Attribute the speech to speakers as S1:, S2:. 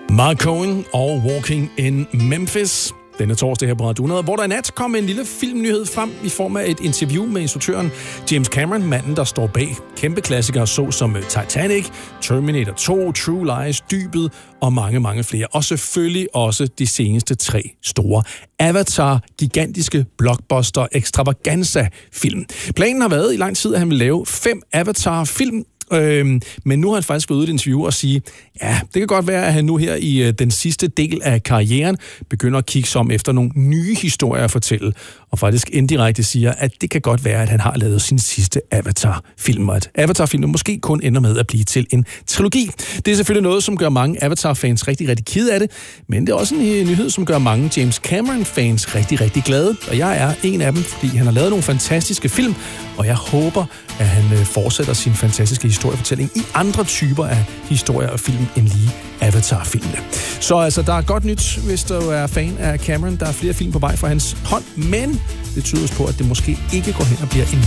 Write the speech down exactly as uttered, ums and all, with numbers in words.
S1: Mark Cohen og Walking in Memphis. Denne torsdag her på Radio hundrede, hvor der i nat kom en lille filmnyhed frem i form af et interview med instruktøren James Cameron, manden, der står bag kæmpe klassikere såsom Titanic, Terminator to, True Lies, Dybet og mange, mange flere. Og selvfølgelig også de seneste tre store Avatar, gigantiske blockbuster, extravaganza-film. Planen har været i lang tid, at han vil lave fem Avatar-film, Øhm, men nu har han faktisk været ude i et interview og sige, ja, det kan godt være, at han nu her i øh, den sidste del af karrieren begynder at kigge sig om efter nogle nye historier at fortælle, og faktisk indirekte siger, at det kan godt være, at han har lavet sin sidste Avatar-film, og at Avatar-filmen måske kun ender med at blive til en trilogi. Det er selvfølgelig noget, som gør mange Avatar-fans rigtig, rigtig ked af det, men det er også en nyhed, som gør mange James Cameron-fans rigtig, rigtig glade, og jeg er en af dem, fordi han har lavet nogle fantastiske film, og jeg håber, at han fortsætter sin fantastiske historiefortælling i andre typer af historier og film end lige Avatar-filmene. Så altså, der er godt nyt, hvis du er fan af Cameron. Der er flere film på vej fra hans hånd, men det tyder på, at det måske ikke går hen og bliver en